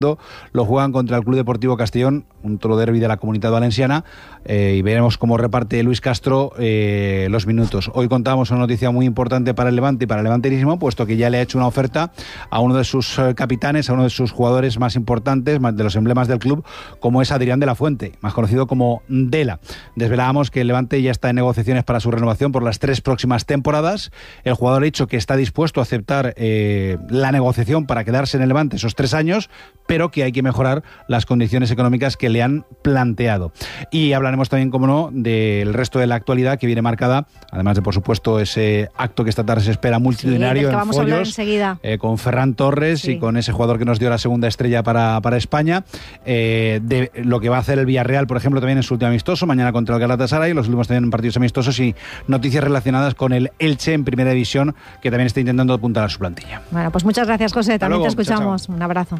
lo juegan contra el Club Deportivo Castellón, un toro derbi de la Comunitat Valenciana, y veremos cómo reparte Luis Castro los minutos. Hoy contamos una noticia muy importante para el Levante y para el levanterismo, puesto que ya le ha hecho una oferta a uno de sus capitanes, a uno de sus jugadores más importantes, de los emblemas del club, como es Adrián de la Fuente, más conocido como Dela. Desvelábamos que el Levante ya está en negociaciones para su renovación por las 3 próximas temporadas. El jugador ha dicho que está dispuesto a aceptar la negociación para quedarse en el Levante esos 3 años, pero que hay que mejorar las condiciones económicas que le han planteado. Y hablaremos también, como no, del resto de la actualidad que viene marcada, además de, por supuesto, ese acto que esta tarde se espera multitudinario que vamos a hablar Follos, enseguida. con Ferran Torres y con ese jugador que nos dio la segunda estrella para España, de lo que va a hacer el Villarreal, por ejemplo, también en su último amistoso, mañana contra el Galatasaray, los últimos también partidos amistosos, y noticias relacionadas con el Elche en Primera División, que también está intentando apuntar a su plantilla. Bueno, pues muchas gracias, José. También luego. te escuchamos. Chao, chao. Un abrazo.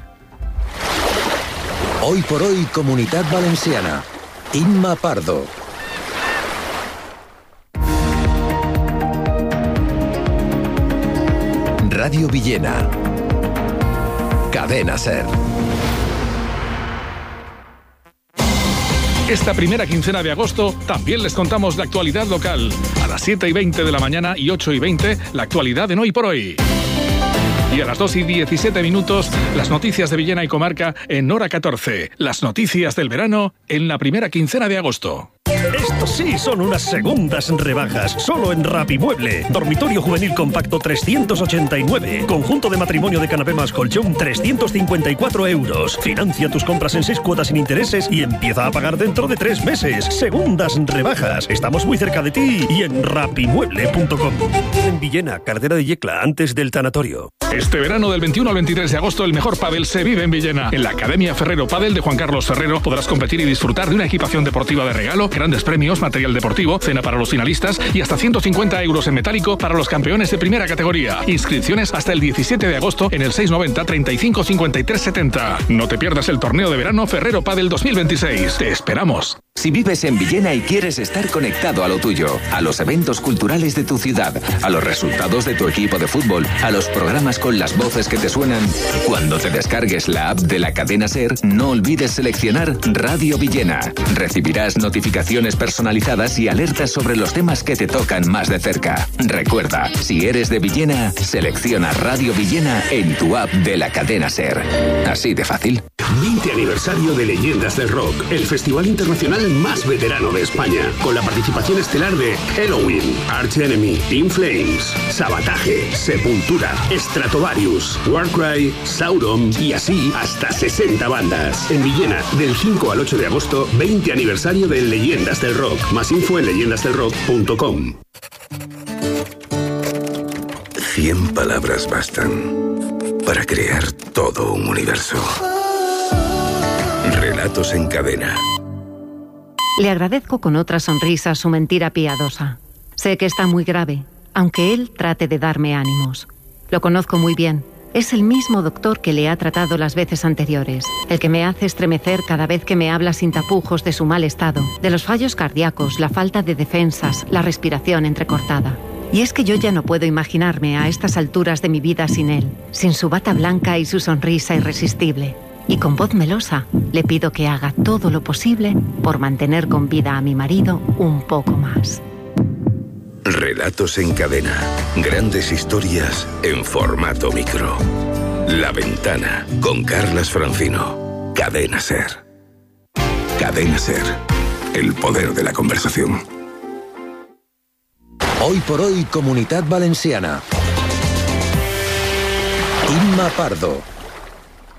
Hoy por hoy, Comunitat Valenciana. Inma Pardo. Radio Villena. Cadena SER. Esta primera quincena de agosto también les contamos la actualidad local. A las 7:20 de la mañana y 8:20, la actualidad en Hoy por Hoy. Y a las 2:17, las noticias de Villena y Comarca en Hora 14. Las noticias del verano en la primera quincena de agosto. Estos sí son unas segundas rebajas, solo en Rapimueble. Dormitorio juvenil compacto 389. Conjunto de matrimonio de canapé más colchón 354 euros. Financia tus compras en 6 cuotas sin intereses y empieza a pagar dentro de 3 meses. Segundas rebajas. Estamos muy cerca de ti y en rapimueble.com. En Villena, Carretera de Yecla, antes del tanatorio. Este verano del 21 al 23 de agosto el mejor pádel se vive en Villena. En la Academia Ferrero Pádel de Juan Carlos Ferrero podrás competir y disfrutar de una equipación deportiva de regalo, grandes premios, material deportivo, cena para los finalistas y hasta 150 euros en metálico para los campeones de primera categoría. Inscripciones hasta el 17 de agosto en el 690 35 53 70. No te pierdas el torneo de verano Ferrero Pádel 2026. Te esperamos. Si vives en Villena y quieres estar conectado a lo tuyo, a los eventos culturales de tu ciudad, a los resultados de tu equipo de fútbol, a los programas con las voces que te suenan, cuando te descargues la app de la cadena SER, no olvides seleccionar Radio Villena. Recibirás notificaciones personalizadas y alertas sobre los temas que te tocan más de cerca. Recuerda, si eres de Villena, selecciona Radio Villena en tu app de la cadena SER. Así de fácil. 20 aniversario de Leyendas del Rock, el festival internacional más veterano de España, con la participación estelar de Helloween, Arch Enemy, In Flames, Sabotage, Sepultura, Stratovarius, Warcry, Sauron y así hasta 60 bandas. En Villena, del 5 al 8 de agosto, 20 aniversario de Leyendas del Rock. Más info en leyendasdelrock.com. 100 palabras bastan para crear todo un universo. Relatos en cadena. Le agradezco con otra sonrisa su mentira piadosa. Sé que está muy grave, aunque él trate de darme ánimos. Lo conozco muy bien. Es el mismo doctor que le ha tratado las veces anteriores, el que me hace estremecer cada vez que me habla sin tapujos de su mal estado, de los fallos cardíacos, la falta de defensas, la respiración entrecortada. Y es que yo ya no puedo imaginarme a estas alturas de mi vida sin él, sin su bata blanca y su sonrisa irresistible. Y con voz melosa le pido que haga todo lo posible por mantener con vida a mi marido un poco más. Relatos en cadena. Grandes historias en formato micro. La Ventana, con Carlas Francino. Cadena SER. Cadena SER. El poder de la conversación. Hoy por hoy, Comunitat Valenciana. Inma Pardo.